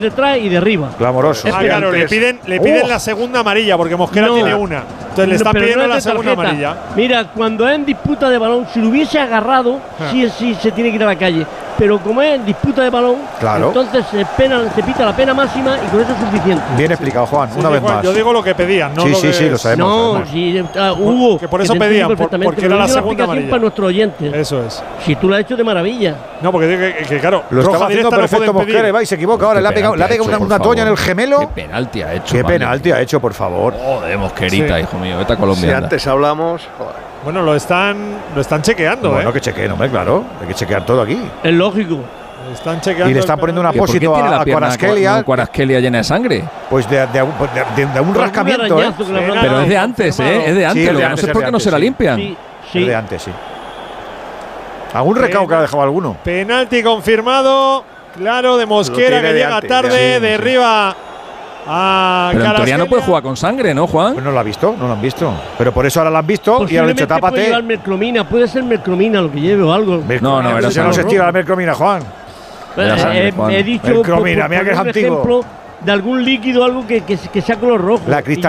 detrás y de arriba. Clamoroso. Claro, le piden la segunda amarilla porque Mosquera tiene una. Entonces le están pidiendo la segunda amarilla. Mira, cuando es en disputa de balón, si lo hubiese agarrado, sí se tiene que ir a la calle. Pero como es en disputa de balón, entonces se pita la pena máxima y con eso es suficiente. Bien explicado, Juan, una vez más. Yo digo lo que pedían, no sí, lo sabemos. No, sí, Hugo. Que por eso pedían, porque era la segunda amarilla. Para nuestros oyentes. Eso es. Si tú lo has hecho de maravilla. No, porque que claro, lo estaba haciendo perfecto Mosquera y va y se equivoca ahora. Le ha pegado una toña en el gemelo. ¿Qué penalti ha hecho? ¿Qué penalti ha hecho, por favor? Joder, Mosquerita, hijo mío. Vete a Colombia. Si antes hablamos… Bueno, lo están chequeando, Bueno, que chequeen, hombre, claro. Hay que chequear todo aquí. Es lógico. Están chequeando. Y le están poniendo un apósito a Kvaratskhelia. Kvaratskhelia llena de sangre. Pues de un rascamiento, Pero es de antes, Es de antes. No sé por qué no se la limpian. Es de antes, sí. ¿Algún recao que ha dejado alguno? Penalti confirmado. Claro, de Mosquera que llega tarde. Derriba a Pero en teoría no puede jugar con sangre, ¿no, Juan? Pues no lo ha visto, no lo han visto. Pero por eso ahora lo han visto y han dicho tápate. Puede ser mercromina lo que lleve o algo. No, no se estira la mercromina, Juan. He dicho mercromina, mira que es antiguo. Ejemplo de algún líquido, algo que sea color rojo.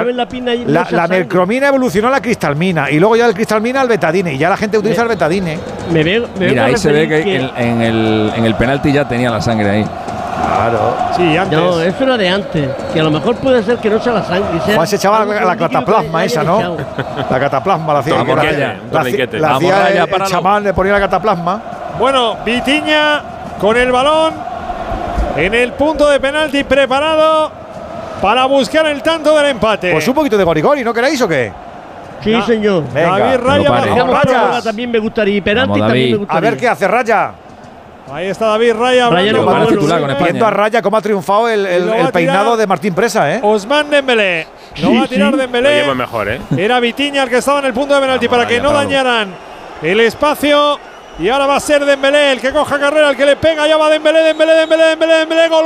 La mercromina evolucionó a la cristalmina y luego ya del cristalmina al betadine y ya la gente utiliza el betadine. Mira, ahí se ve que en el penalti ya tenía la sangre ahí. Claro. Sí, antes. No, eso era de antes. Que a lo mejor puede ser que no sea la sangre. Juan se echaba la cataplasma esa, ¿no? La cataplasma la hacía. La hacía el chamán, le ponía la cataplasma. Bueno, Vitinha con el balón en el punto de penalti preparado para buscar el tanto del empate. Pues un poquito de gorigori, ¿no queréis o qué? Sí, señor. Venga. David Raya. También me gustaría. Y penalti también me gustaría. A ver qué hace Raya. Ahí está David Raya. Viendo a Raya cómo ha triunfado el peinado de Martín Presa, Ousmane Dembélé. No va a tirar Dembélé. Lo llevo mejor, Era Vitinha el que estaba en el punto de penalti para que no dañaran el espacio. Y ahora va a ser Dembélé el que coja carrera, el que le pega. Ya va Dembélé. Gol.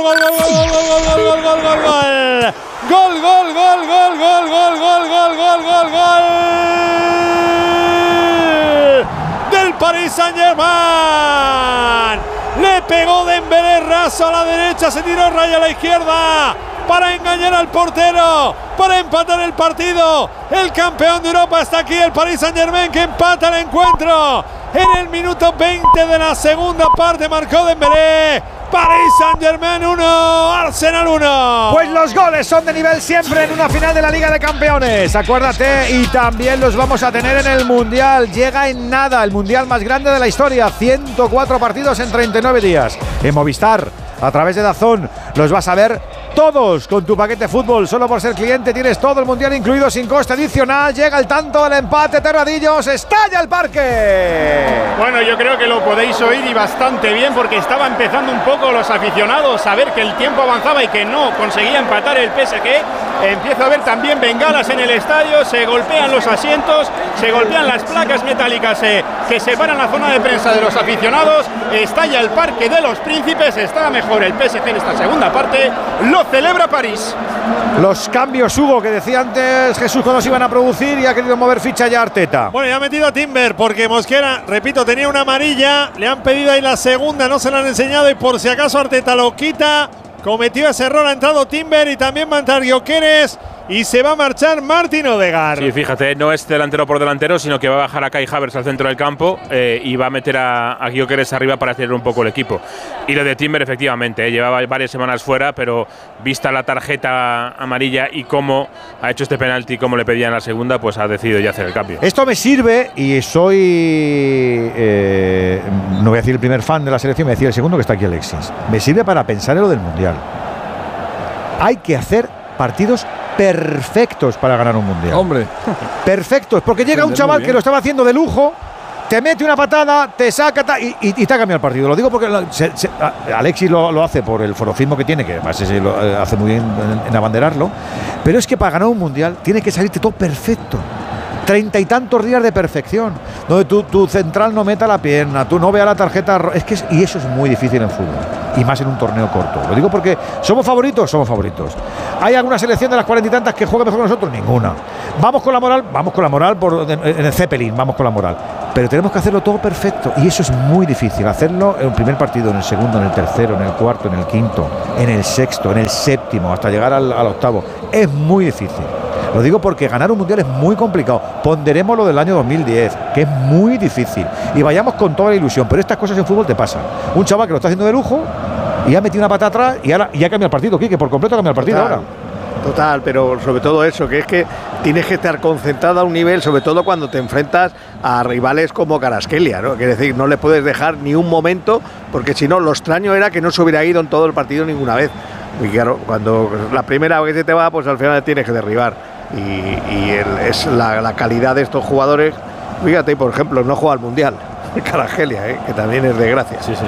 Del Paris Saint-Germain. Le pegó Dembélé raso a la derecha, se tiró Raya a la izquierda para engañar al portero, para empatar el partido. El campeón de Europa está aquí, el Paris Saint-Germain, que empata el encuentro. En el minuto 20 de la segunda parte marcó Dembélé. Paris Saint-Germain 1, Arsenal 1. Pues los goles son de nivel siempre en una final de la Liga de Campeones. Acuérdate, y también los vamos a tener en el Mundial. Llega en nada, el Mundial más grande de la historia. 104 partidos en 39 días. En Movistar, a través de DAZN, los vas a ver todos con tu paquete fútbol. Solo por ser cliente tienes todo el Mundial incluido sin coste adicional. Llega el tanto del empate, Terradillos. ¡Estalla el parque! Bueno, yo creo que lo podéis oír y bastante bien, porque estaba empezando un poco los aficionados a ver que el tiempo avanzaba y que no conseguía empatar el PSG. Empieza a haber también bengalas en el estadio, se golpean los asientos, se golpean las placas metálicas que separan la zona de prensa de los aficionados. Estalla el Parque de los Príncipes, está mejor el PSG en esta segunda parte, lo celebra París. Los cambios, Hugo, que decía antes Jesús cuando se iban a producir, y ha querido mover ficha ya Arteta. Bueno, ya ha metido a Timber porque Mosquera, repito, tenía una amarilla, le han pedido ahí la segunda, no se la han enseñado y por si acaso Arteta lo quita. Cometió ese error, ha entrado Timber y también va a entrar Gyökeres y se va a marchar Martin Odegaard. Sí, fíjate, no es delantero por delantero, sino que va a bajar a Kai Havertz al centro del campo y va a meter a Gyökeres arriba para acelerar un poco el equipo. Y lo de Timber, efectivamente, llevaba varias semanas fuera, pero vista la tarjeta amarilla y cómo ha hecho este penalti, como le pedían la segunda, pues ha decidido ya hacer el cambio. Esto me sirve, y soy, no voy a decir el primer fan de la selección, me decía el segundo, que está aquí Alexis. Me sirve para pensar en lo del Mundial. Hay que hacer partidos perfectos para ganar un Mundial. Hombre. Perfectos, porque llega un chaval que lo estaba haciendo de lujo, te mete una patada, te saca y te ha cambiado el partido. Lo digo porque Alexis lo hace por el forofismo que tiene, que además lo hace muy bien en abanderarlo, pero es que para ganar un Mundial tiene que salirte todo perfecto. 30 y tantos días de perfección, donde tu central no meta la pierna, tú no veas la tarjeta. Y eso es muy difícil en fútbol, y más en un torneo corto. Lo digo porque somos favoritos. ¿Hay alguna selección de las 40 y tantas que juegue mejor que nosotros? Ninguna. Vamos con la moral en el Zeppelin, vamos con la moral. pero tenemos que hacerlo todo perfecto y eso es muy difícil, hacerlo en el primer partido, en el segundo, en el tercero, en el cuarto, en el quinto, en el sexto, en el séptimo, hasta llegar al octavo. Es muy difícil. Lo digo porque ganar un mundial es muy complicado. Ponderemos lo del año 2010, que es muy difícil, y vayamos con toda la ilusión, pero estas cosas en fútbol te pasan. Un chaval que lo está haciendo de lujo y ha metido una pata atrás y ahora ya cambia el partido, Quique, por completo cambia el partido ahora. Total, pero sobre todo eso, que es que tienes que estar concentrado a un nivel, sobre todo cuando te enfrentas a rivales como Kvaratskhelia, ¿no? Quiere decir, no le puedes dejar ni un momento, porque si no, lo extraño era que no se hubiera ido en todo el partido ninguna vez. Y claro, cuando la primera vez que se te va, pues al final tienes que derribar. Es la calidad de estos jugadores. Fíjate, por ejemplo, no juega al Mundial Kvaratskhelia, que también es de gracia. Sí.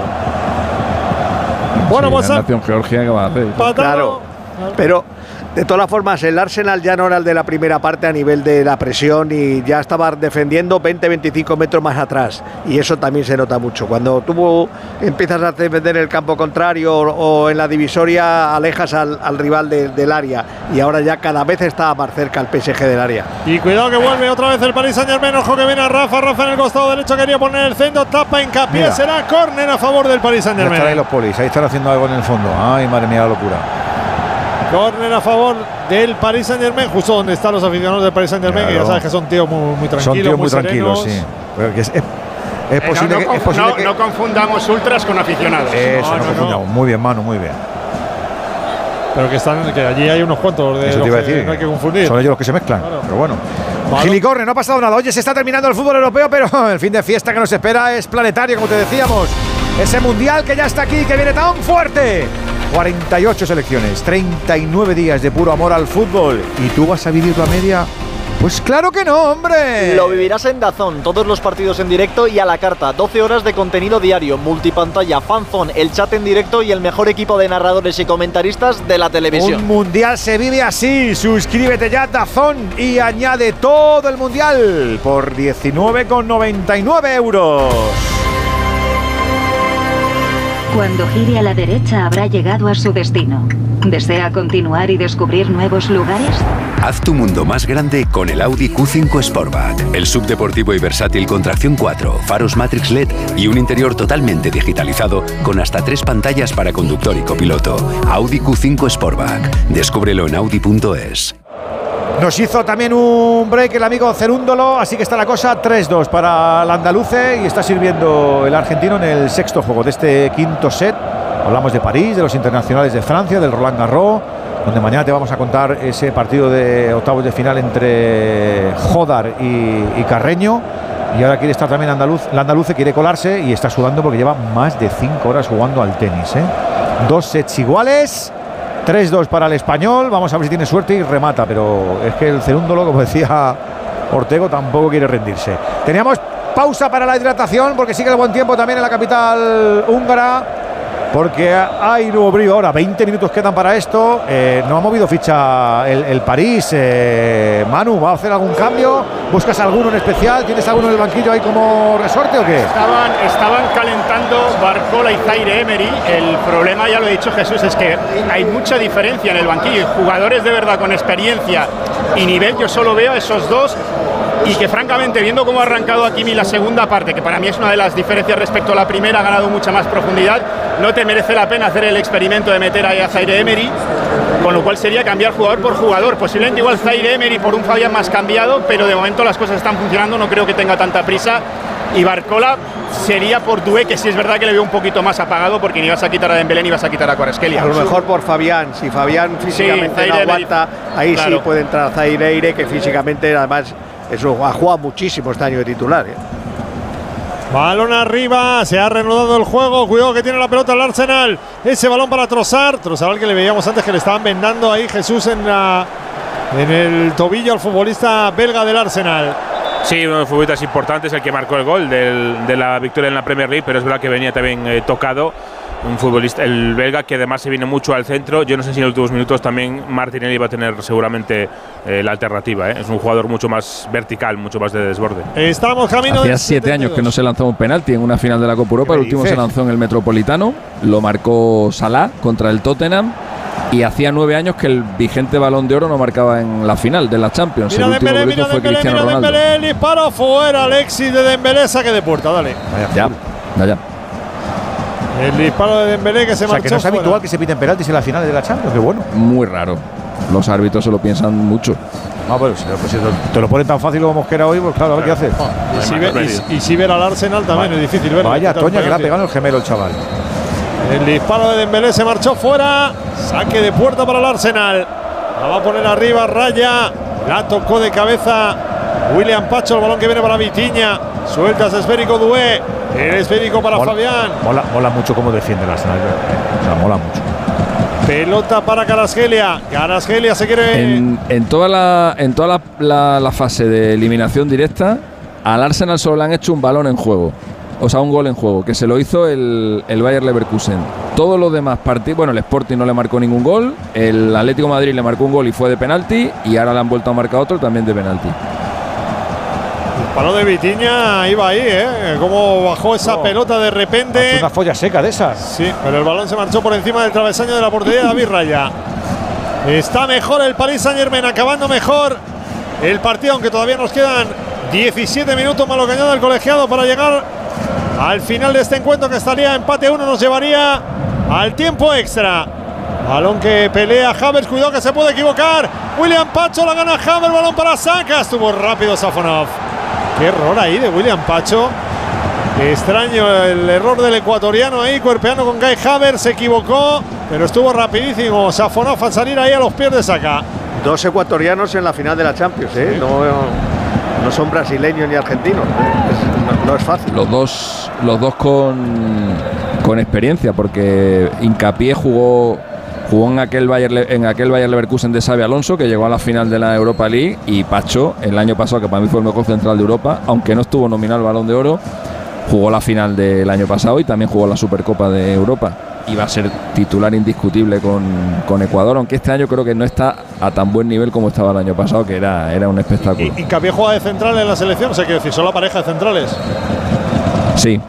Bueno, pues la nación Georgia, ¿qué va a hacer? Claro, pero de todas formas, el Arsenal ya no era el de la primera parte a nivel de la presión y ya estaba defendiendo 20-25 metros más atrás. Y eso también se nota mucho. Cuando tú empiezas a defender el campo contrario o en la divisoria, alejas al rival del área. Y ahora ya cada vez está más cerca el PSG del área. Y cuidado que vuelve otra vez el Paris Saint-Germain. Ojo que viene a Rafa en el costado derecho. Quería poner el centro, tapa, hincapié. Mira, será córner a favor del Paris Saint-Germain. Están ahí los polis, ahí están haciendo algo en el fondo. Ay, madre mía, la locura. Córner a favor del Paris Saint-Germain, justo donde están los aficionados del Paris Saint-Germain, que ya sabes que son tíos muy tranquilos. Son tíos muy tranquilos, sí. Pero que es posible que no confundamos ultras con aficionados. Eso, no confundamos. Muy bien, Manu, muy bien. Pero que allí hay unos cuantos de eso los te iba a decir, que no hay que confundir. Son ellos los que se mezclan, claro. Pero bueno. Gilicorne, no ha pasado nada. Oye, se está terminando el fútbol europeo, pero el fin de fiesta que nos espera es planetario, como te decíamos. Ese mundial que ya está aquí, que viene tan fuerte. 48 selecciones, 39 días de puro amor al fútbol. ¿Y tú vas a vivir la media? Pues claro que no, hombre. Lo vivirás en DAZN, todos los partidos en directo y a la carta. 12 horas de contenido diario, multipantalla, fanzone, el chat en directo y el mejor equipo de narradores y comentaristas de la televisión. Un mundial se vive así. Suscríbete ya a DAZN y añade todo el mundial por 19,99 €. Cuando gire a la derecha habrá llegado a su destino. ¿Desea continuar y descubrir nuevos lugares? Haz tu mundo más grande con el Audi Q5 Sportback. El subdeportivo y versátil con tracción 4, faros Matrix LED y un interior totalmente digitalizado con hasta 3 pantallas para conductor y copiloto. Audi Q5 Sportback. Descúbrelo en audi.es. Nos hizo también un break el amigo Cerúndolo, así que está la cosa 3-2 para el andaluce y está sirviendo el argentino en el sexto juego de este quinto set. Hablamos de París, de los internacionales de Francia, del Roland Garros, donde mañana te vamos a contar ese partido de octavos de final entre Jodar y Carreño. Y ahora quiere estar también la andaluce, quiere colarse y está sudando porque lleva más de 5 horas jugando al tenis. 2 sets iguales. 3-2 para el español, vamos a ver si tiene suerte y remata, pero es que el Cerúndolo, como decía Ortego, tampoco quiere rendirse. Teníamos pausa para la hidratación porque sigue el buen tiempo también en la capital húngara, porque hay nuevo brío ahora, 20 minutos quedan para esto. No ha movido ficha el París. Manu, ¿va a hacer algún cambio? ¿Buscas alguno en especial? ¿Tienes alguno en el banquillo ahí como resorte o qué? Estaban calentando Barcola y Zaire Emery. El problema, ya lo ha dicho Jesús, es que hay mucha diferencia en el banquillo. Jugadores de verdad con experiencia y nivel, yo solo veo a esos dos. Y que francamente, viendo cómo ha arrancado Hakimi la segunda parte, que para mí es una de las diferencias respecto a la primera, ha ganado mucha más profundidad, no te merece la pena hacer el experimento de meter ahí a Zaire Emery, con lo cual sería cambiar jugador por jugador. Posiblemente igual Zaire Emery por un Fabián más cambiado, pero de momento las cosas están funcionando, no creo que tenga tanta prisa. Y Barcola sería por Doué, que sí es verdad que le veo un poquito más apagado, porque ni vas a quitar a Dembélé ni vas a quitar a Kvaratskhelia. A lo mejor por Fabián, si Fabián físicamente no aguanta, ahí claro, sí puede entrar Zaire, que físicamente además eso ha jugado muchísimo este año de titular. Balón arriba, se ha reanudado el juego. Cuidado que tiene la pelota el Arsenal. Ese balón para Trossard al que le veíamos antes que le estaban vendando ahí Jesús en el tobillo al futbolista belga del Arsenal. Sí, uno de los futbolistas importantes, el que marcó el gol de la victoria en la Premier League, pero es verdad que venía también tocado. Un futbolista, el belga, que además se viene mucho al centro. Yo no sé si en los últimos minutos también Martinelli va a tener seguramente la alternativa. Es un jugador mucho más vertical, mucho más de desborde. Estamos camino. Hacía 7 años que no se lanzaba un penalti en una final de la Copa Europa. El último se lanzó en el Metropolitano. Lo marcó Salah contra el Tottenham. Y hacía 9 años que el vigente Balón de Oro no marcaba en la final de la Champions. Mira el último Dembélé, que hizo fue Cristiano Ronaldo. Dembélé, el disparo fuera, Alexis de Dembélé, saque de puerta, dale. Ya. El disparo de Dembélé que se marchó. Que no es habitual que se piten penaltis en las finales de la Champions, qué bueno. Muy raro. Los árbitros se lo piensan mucho. Bueno, pues si te lo ponen tan fácil como Mosquera hoy, pues claro, a ver qué hace. Y si ver al Arsenal también es difícil ver. Vaya, Toña, que le ha pegado el gemelo el chaval. El disparo de Dembélé se marchó fuera. Saque de puerta para el Arsenal. La va a poner arriba Raya. La tocó de cabeza William Pacho. El balón que viene para Vitinha. Suelta ese esférico Doué. El esférico para Fabián. Mola mucho cómo defiende el Arsenal. O sea, mola mucho. Pelota para Kvaratskhelia. Kvaratskhelia se quiere. En toda la fase de eliminación directa, al Arsenal solo le han hecho un balón en juego. O sea, un gol en juego, que se lo hizo el Bayer Leverkusen. Todos los demás partidos, bueno, el Sporting no le marcó ningún gol, el Atlético de Madrid le marcó un gol y fue de penalti, y ahora le han vuelto a marcar otro también de penalti. El palo de Vitinha iba ahí, cómo bajó esa pelota de repente. Una folla seca de esas. Sí, pero el balón se marchó por encima del travesaño de la portería de David Raya. Está mejor el Paris Saint-Germain, acabando mejor el partido, aunque todavía nos quedan 17 minutos más lo que añade el colegiado para llegar al final de este encuentro, que estaría empate 1, nos llevaría al tiempo extra. Balón que pelea Havertz, cuidado que se puede equivocar. William Pacho la gana Havertz, balón para Saka, estuvo rápido Safonov. Qué error ahí de William Pacho. Extraño el error del ecuatoriano ahí, cuerpeando con Kai Havertz, se equivocó, pero estuvo rapidísimo Safonov al salir ahí a los pies de Saka. 2 ecuatorianos en la final de la Champions, ¿eh? Sí. No son brasileños ni argentinos, no es fácil. Los dos con experiencia, porque Hincapié jugó en aquel Bayer Leverkusen de Xabi Alonso, que llegó a la final de la Europa League, y Pacho, el año pasado, que para mí fue el mejor central de Europa, aunque no estuvo nominado al Balón de Oro, jugó la final del año pasado y también jugó la Supercopa de Europa. Y va a ser titular indiscutible con Ecuador, aunque este año creo que no está a tan buen nivel como estaba el año pasado, que era un espectáculo. ¿Y Hincapié juega de central en la selección? O sea, que son la pareja de centrales. Sí.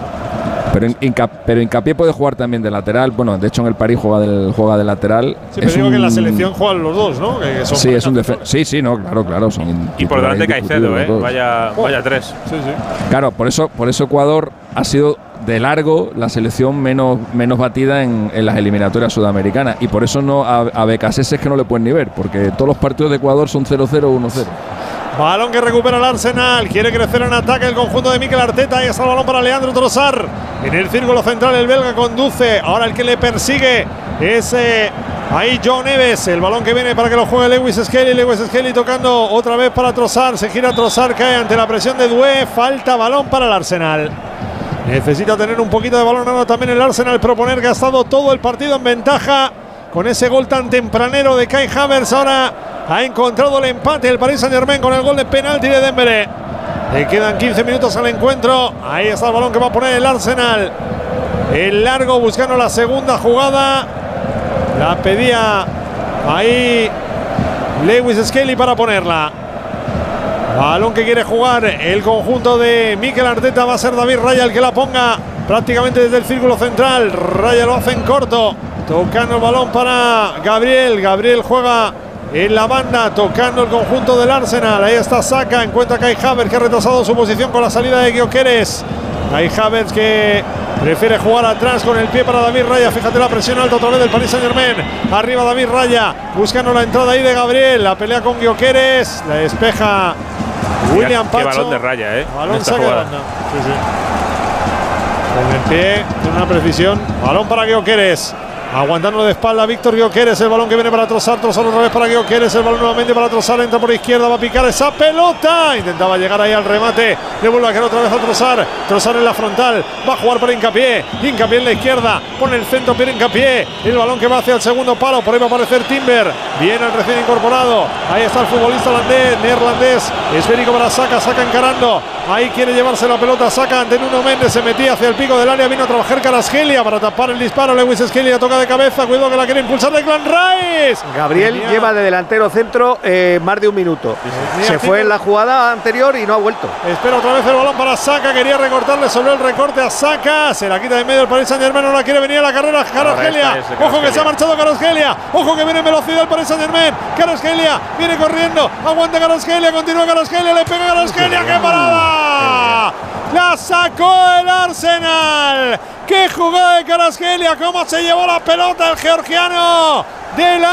Pero Hincapié puede jugar también de lateral. Bueno, de hecho en el París juega de lateral. Sí, pero digo que en la selección juegan los dos, ¿no? Que son sí, es un sí, no, claro. Y por delante Caicedo, vaya 3. Sí. Claro, por eso Ecuador ha sido de largo la selección menos batida en las eliminatorias sudamericanas, y por eso a BKC es que no le pueden ni ver, porque todos los partidos de Ecuador son 0-0 o 1-0. Balón que recupera el Arsenal, quiere crecer en ataque el conjunto de Mikel Arteta. Ahí está el balón para Leandro Trossard. En el círculo central el belga conduce. Ahora el que le persigue es ahí Joe Neves. El balón que viene para que lo juegue Lewis Skelly. Lewis Skelly tocando otra vez para Trossard. Se gira Trossard, cae ante la presión de Doué. Falta balón para el Arsenal. Necesita tener un poquito de balón ahora también el Arsenal, proponer, que ha estado todo el partido en ventaja con ese gol tan tempranero de Kai Havertz. Ahora ha encontrado el empate el Paris Saint-Germain con el gol de penalti de Dembélé. Le quedan 15 minutos al encuentro. Ahí está el balón que va a poner el Arsenal. El largo buscando la segunda jugada. La pedía ahí Lewis Skelly para ponerla. Balón que quiere jugar el conjunto de Mikel Arteta. Va a ser David Raya el que la ponga prácticamente desde el círculo central. Raya lo hace en corto, tocando el balón para Gabriel. Gabriel juega en la banda, tocando el conjunto del Arsenal. Ahí está Saka, encuentra a Kai Havertz, que ha retrasado su posición con la salida de Gyökeres. Kai Havertz que prefiere jugar atrás con el pie para David Raya. Fíjate la presión alta otra vez del Paris Saint-Germain. Arriba David Raya, buscando la entrada ahí de Gabriel. La pelea con Gyökeres, la despeja William Pacho. Qué balón de Raya, balón saque de banda. Sí. Con el pie, tiene una precisión. Balón para Gyökeres. Aguantando de espalda Víctor Gyökeres. El balón que viene para Trossard. Trossard otra vez para Gyökeres. El balón nuevamente para Trossard. Entra por izquierda. Va a picar esa pelota. Intentaba llegar ahí al remate. Le vuelve a quedar otra vez a Trossard. Trossard en la frontal. Va a jugar para Hincapié. Hincapié en la izquierda. Pone el centro. Pierre Hincapié. El balón que va hacia el segundo palo. Por ahí va a aparecer Timber. Viene el recién incorporado. Ahí está el futbolista neerlandés. Esférico para Saka. Saka encarando. Ahí quiere llevarse la pelota, saca ante Nuno Méndez, se metía hacia el pico del área, vino a trabajar Kvaratskhelia para tapar el disparo. Lewis Skelly toca de cabeza, cuidado que la quiere impulsar Declan Rice. Gabriel lleva de delantero centro más de un minuto. Se fue en la jugada anterior y no ha vuelto. Espera otra vez el balón para Saka, quería recortarle sobre el recorte a Saka, se la quita de medio el Paris Saint-Germain, no la quiere venir a la carrera Kvaratskhelia. Ojo que se ha marchado Kvaratskhelia, ojo que viene en velocidad el Paris Saint-Germain. Kvaratskhelia viene corriendo, aguanta Kvaratskhelia, continúa Kvaratskhelia, le pega Kvaratskhelia, ¡qué parada! La sacó el Arsenal. ¡Qué jugada de Kvaratskhelia! ¡Cómo se llevó la pelota el georgiano!